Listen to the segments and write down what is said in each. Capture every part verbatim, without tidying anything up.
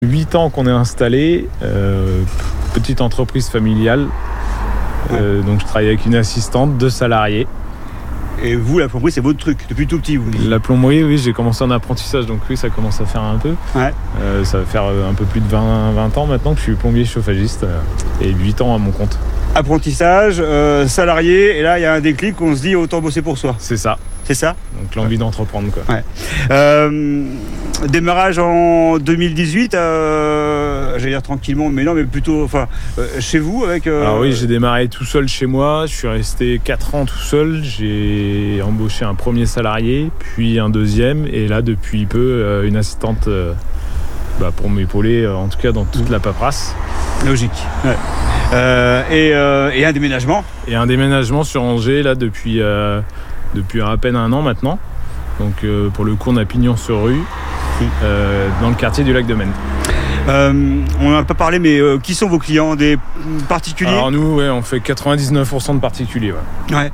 huit ans qu'on est installé, euh, petite entreprise familiale. Euh, ouais. Donc je travaille avec une assistante, deux salariés. Et vous, la plomberie, c'est votre truc, depuis tout petit, vous me dites. La plomberie, oui, j'ai commencé en apprentissage, donc oui, ça commence à faire un peu. Ouais. Euh, ça va faire un peu plus de vingt, vingt ans maintenant que je suis plombier chauffagiste, euh, et huit ans à mon compte. Apprentissage, euh, salarié, et là, il y a un déclic, on se dit autant bosser pour soi. C'est ça. C'est ça. Donc l'envie ouais. d'entreprendre, quoi. Ouais. Euh, démarrage en deux mille dix-huit, euh, j'allais dire tranquillement, mais non, mais plutôt, enfin, euh, chez vous avec. Euh... Alors oui, j'ai démarré tout seul chez moi. Je suis resté quatre ans tout seul. J'ai embauché un premier salarié, puis un deuxième, et là depuis peu euh, une assistante euh, bah, pour m'épauler, euh, en tout cas dans toute la paperasse. Logique. Ouais. Euh, et, euh, et un déménagement. Et un déménagement sur Angers là depuis. Euh, depuis à peine un an maintenant. Donc euh, pour le coup on a Pignon-sur-Rue, euh, dans le quartier du Lac de Maine. Euh, on n'en a pas parlé, mais euh, qui sont vos clients? Des particuliers? Alors nous, ouais, on fait quatre-vingt-dix-neuf pour cent de particuliers. Ouais. Ouais.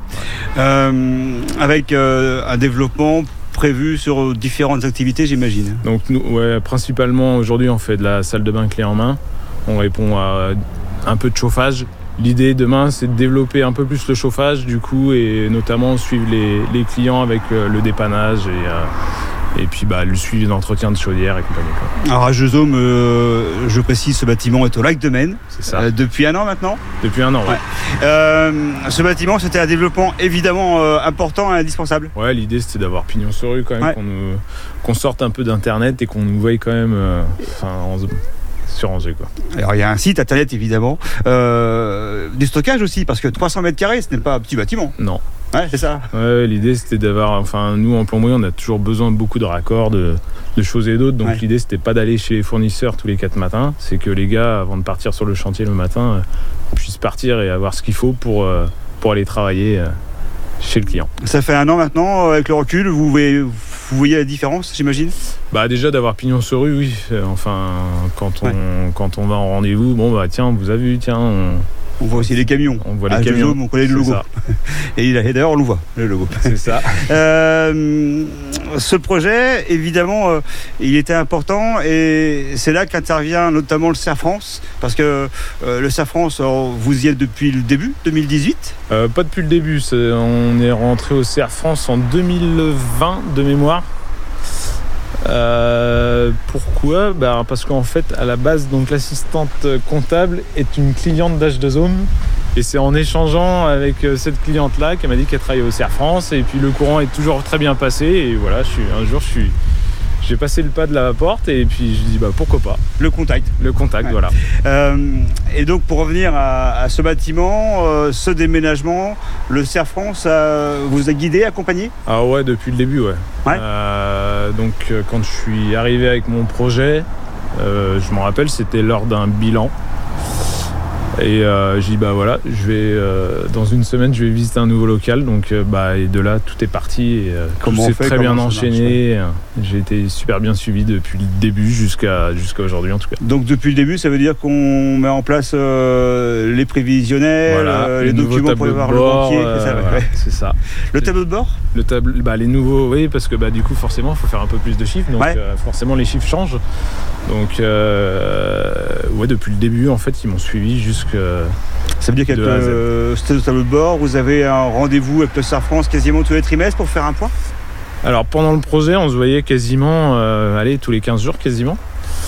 Euh, avec euh, un développement prévu sur différentes activités, j'imagine. Donc nous, ouais, principalement aujourd'hui on fait de la salle de bain clé en main. On répond à un peu de chauffage. L'idée demain, c'est de développer un peu plus le chauffage, du coup, et notamment suivre les, les clients avec le, le dépannage et, euh, et puis bah, le suivi d'entretien de chaudière et compagnie. Quoi. Alors à Jeuxaume, euh, je précise, ce bâtiment est au Lac de Maine. C'est ça. Euh, depuis un an maintenant. Depuis un an, ouais. ouais. Euh, ce bâtiment, c'était un développement évidemment euh, important et indispensable. Ouais, l'idée c'était d'avoir pignon sur rue quand même, ouais. qu'on, nous, qu'on sorte un peu d'internet et qu'on nous voie quand même, euh, enfin, en sur Angers, quoi. Alors il y a un site internet évidemment, euh, du stockage aussi, parce que trois cents mètres carrés, ce n'est pas un petit bâtiment. Non. Ouais, c'est ça. Ouais, l'idée c'était d'avoir, enfin nous en plomberie on a toujours besoin de beaucoup de raccords, de, de choses et d'autres, donc ouais. l'idée c'était pas d'aller chez les fournisseurs tous les quatre matins, c'est que les gars avant de partir sur le chantier le matin euh, puissent partir et avoir ce qu'il faut pour, euh, pour aller travailler euh, chez le client. Ça fait un an maintenant, avec le recul, vous voyez, vous voyez la différence, j'imagine? Bah déjà d'avoir pignon sur rue, oui. Enfin, quand on, ouais. quand on va en rendez-vous, bon bah tiens, on vous a vu, tiens. On, on voit aussi les camions. On voit les à camions. Jeuxaume, on connaît le logo. Et, et d'ailleurs, on le voit, le logo. C'est ça. euh, ce projet, évidemment, euh, il était important et c'est là qu'intervient notamment le Cerf-France, parce que euh, le Cerf-France, alors, vous y êtes depuis le début, deux mille dix-huit? euh, Pas depuis le début. C'est, on est rentré au Cerf-France en deux mille vingt de mémoire. Euh, pourquoi? Bah, parce qu'en fait à la base donc l'assistante comptable est une cliente d'H deux O M et c'est en échangeant avec cette cliente là qu'elle m'a dit qu'elle travaillait au Cerf-France et puis le courant est toujours très bien passé et voilà, je suis, un jour je suis j'ai passé le pas de la porte et puis je dis bah pourquoi pas. Le contact. Le contact, ouais. Voilà. Euh, et donc pour revenir à, à ce bâtiment, euh, ce déménagement, le Cerf-France euh, vous a guidé, accompagné? Ah ouais, depuis le début, ouais. ouais. Euh, donc euh, quand je suis arrivé avec mon projet, euh, je me rappelle, c'était lors d'un bilan. Et euh, j'ai dit bah voilà, je vais euh, dans une semaine je vais visiter un nouveau local, donc euh, bah et de là tout est parti et euh, comment tout s'est fait, très bien marche, enchaîné. Ouais. J'ai été super bien suivi depuis le début jusqu'à jusqu'à aujourd'hui en tout cas. Donc depuis le début, ça veut dire qu'on met en place euh, les prévisionnels, voilà, euh, les documents pour avoir le banquier, euh, c'est ça. Voilà, ouais. C'est ça. Le tableau de bord? Le tableau, bah les nouveaux, oui, parce que bah du coup forcément il faut faire un peu plus de chiffres, donc ouais. euh, forcément les chiffres changent. Donc euh, ouais, depuis le début en fait ils m'ont suivi jusqu'à. Ça veut dire qu'avec le, le tableau de bord, vous avez un rendez-vous avec le Cerf-France quasiment tous les trimestres pour faire un point? Alors pendant le projet, on se voyait quasiment, euh, allez, tous les quinze jours quasiment.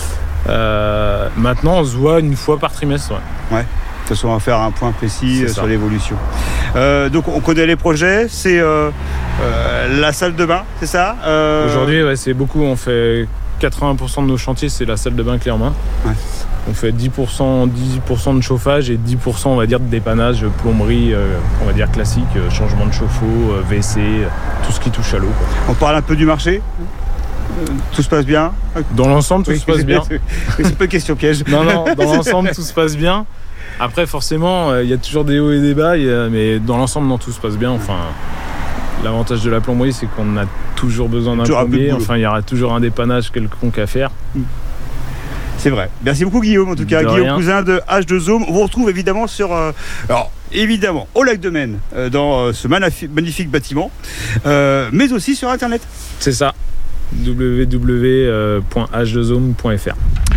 Euh, maintenant, on se voit une fois par trimestre. Ouais. Ouais. De toute façon, on va faire un point précis c'est sur ça. l'évolution. Euh, donc on connaît les projets, c'est euh, euh, la salle de bain, c'est ça? euh... Aujourd'hui, ouais, c'est beaucoup. On fait quatre-vingts pour cent de nos chantiers, c'est la salle de bain clé en main. Ouais. On fait dix pour cent, dix pour cent de chauffage et dix pour cent on va dire de dépannage, plomberie, euh, on va dire classique, euh, changement de chauffe-eau, euh, W C, euh, tout ce qui touche à l'eau. Quoi. On parle un peu du marché. euh, Tout se passe bien? Dans l'ensemble, tout oui, se passe bien. C'est, c'est pas une question piège. Non, non, dans l'ensemble, tout se passe bien. Après, forcément, il euh, y a toujours des hauts et des bas, y a, mais dans l'ensemble, non, tout se passe bien. Enfin, l'avantage de la plomberie, c'est qu'on a toujours besoin d'un toujours plombier. Enfin, il y aura toujours un dépannage quelconque à faire. Mm. C'est vrai. Merci beaucoup Guillaume, en tout cas. De Guillaume rien. Cousin de H deux O M. On vous retrouve évidemment sur... Euh, alors, évidemment, au Lac de Maine, euh, dans euh, ce magnifique, magnifique bâtiment, euh, mais aussi sur Internet. C'est ça. w w w point h deux o m point f r.